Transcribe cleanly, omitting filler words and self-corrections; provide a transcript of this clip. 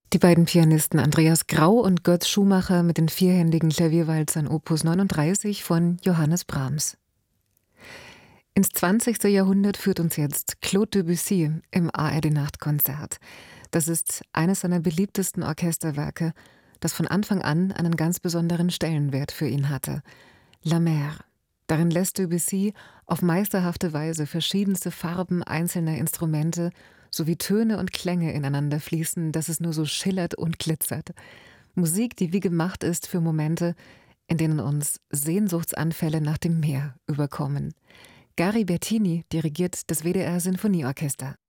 Die beiden Pianisten Andreas Grau und Götz Schumacher mit den vierhändigen Klavierwalzern Opus 39 von Johannes Brahms. Ins 20. Jahrhundert führt uns jetzt Claude Debussy im ARD-Nachtkonzert. Das ist eines seiner beliebtesten Orchesterwerke, das von Anfang an einen ganz besonderen Stellenwert für ihn hatte. La Mer. Darin lässt Debussy auf meisterhafte Weise verschiedenste Farben einzelner Instrumente sowie Töne und Klänge ineinander fließen, dass es nur so schillert und glitzert. Musik, die wie gemacht ist für Momente, in denen uns Sehnsuchtsanfälle nach dem Meer überkommen. Gary Bertini dirigiert das WDR Sinfonieorchester.